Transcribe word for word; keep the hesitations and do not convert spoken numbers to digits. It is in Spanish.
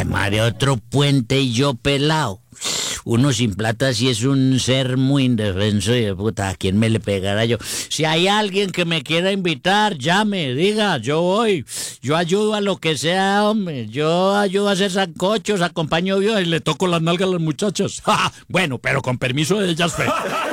Ay, madre, otro puente y yo pelado. Uno sin plata sí es un ser muy indefenso y de puta, ¿a quién me le pegará yo? Si hay alguien que me quiera invitar, llame, diga, yo voy. Yo ayudo a lo que sea, hombre. Yo ayudo a hacer sancochos, acompaño yo y le toco las nalgas a las muchachas. Bueno, pero con permiso de ellas, fe.